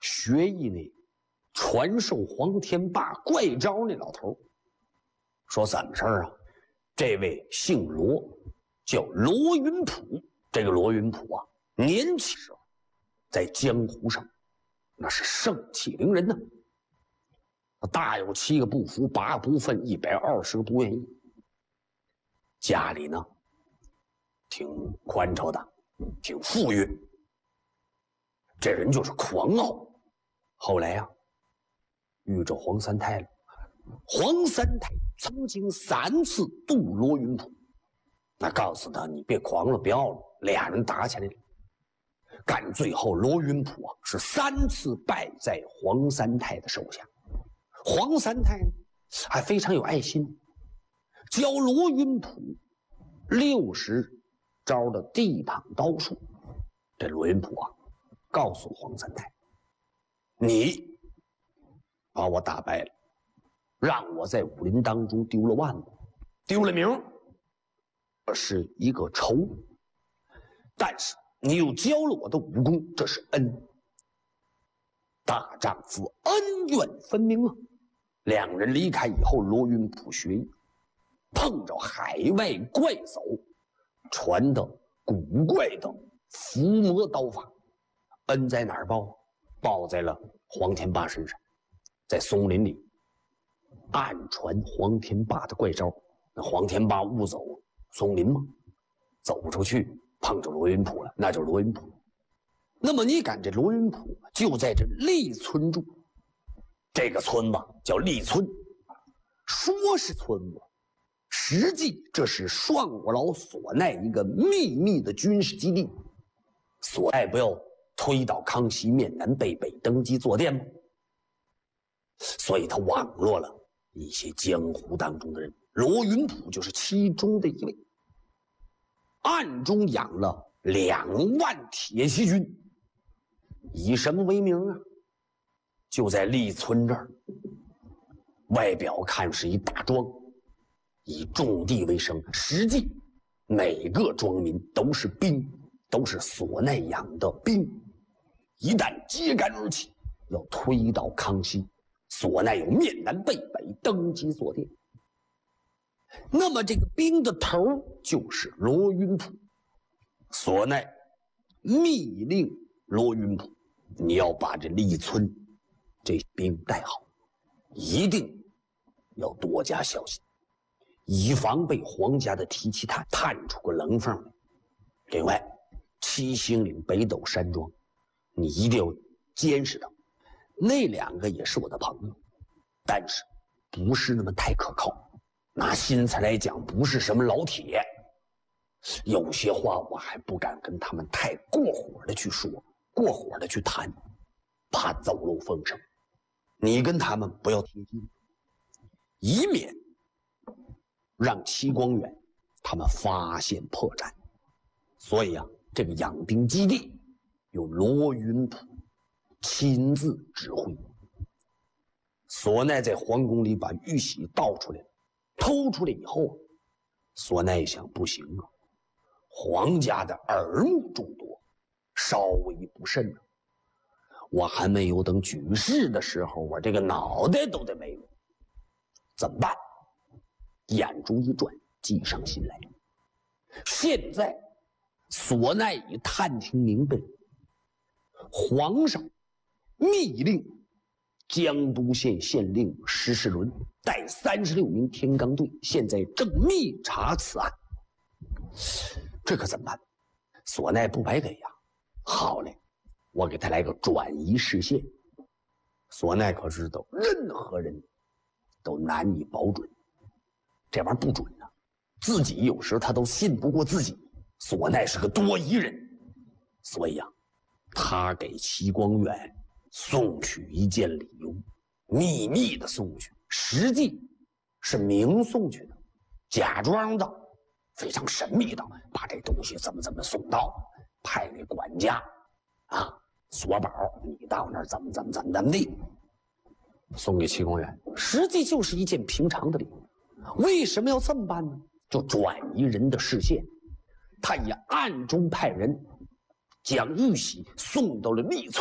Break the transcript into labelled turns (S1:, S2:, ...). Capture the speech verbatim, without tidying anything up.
S1: 学艺那传授黄天霸怪招那老头说怎么事儿啊？这位姓罗，叫罗云普。这个罗云普啊，年轻时候在江湖上那是盛气凌人呢。他大有七个不服，八个不忿，一百二十个不愿意。家里呢挺宽敞的，挺富裕。这人就是狂傲。后来呀、啊，遇着黄三太了。黄三太曾经三次渡罗云普，那告诉他你别狂了，不要了。俩人打起来了，干最后罗云普啊是三次败在黄三太的手下。黄三太还非常有爱心，教罗云普六十招的地躺刀术。这罗云普啊告诉黄三太，你把我打败了，让我在武林当中丢了腕子，丢了名，这是一个仇。但是你又教了我的武功，这是恩。大丈夫恩怨分明啊！两人离开以后，罗云普学艺，碰着海外怪叟传的古怪的伏魔刀法，恩在哪儿报？报在了黄天霸身上。在松林里暗传黄天霸的怪招，那黄天霸误走松林吗？走出去碰着罗云普了，那就是罗云普。那么你敢这罗云普就在这利村住，这个村子叫利村，说是村子，实际这是双我老索奈一个秘密的军事基地。索奈不要推倒康熙，面南背北登基坐殿吗？所以他网络了一些江湖当中的人，罗云普就是其中的一位。暗中养了两万铁骑军，以什么为名啊？就在利村这儿，外表看是一大庄，以种地为生，实际每个庄民都是兵，都是索奈养的兵。一旦揭竿而起，要推倒康熙，索奈有面南背北登基坐殿。那么这个兵的头就是罗云普。索奈密令罗云普，你要把这利村这兵带好，一定要多加小心，以防被皇家的提气探探出个棱缝来。另外，七星岭北斗山庄你一定要监视他，那两个也是我的朋友，但是不是那么太可靠。拿心才来讲，不是什么老铁，有些话我还不敢跟他们太过火的去说，过火的去谈，怕走漏风声。你跟他们不要贴近，以免让戚光远他们发现破绽。所以啊，这个养兵基地由罗云普亲自指挥。索奈在皇宫里把玉玺盗出来了，偷出来以后，索奈想不行啊，皇家的耳目众多，稍微不慎啊，我还没有等举事的时候，我这个脑袋都得没了，怎么办？眼珠一转，计上心来。现在索奈已探听明白了，皇上密令江都县县令石世伦带三十六名天罡队，现在正密查此案。这可怎么办？索奈不白给呀！好嘞，我给他来个转移视线。索奈可知道，任何人都难以保准，这玩意儿不准啊！自己有时他都信不过自己。索奈是个多疑人，所以啊，他给戚光远送去一件礼物，秘密的送去，实际是明送去的，假装的，非常神秘的，把这东西怎么怎么送到，派那管家啊，索宝，你到那儿怎么怎么怎么怎么地，送给戚光远，实际就是一件平常的礼物。为什么要这么办呢？就转移人的视线。他也暗中派人将玉玺送到了利村。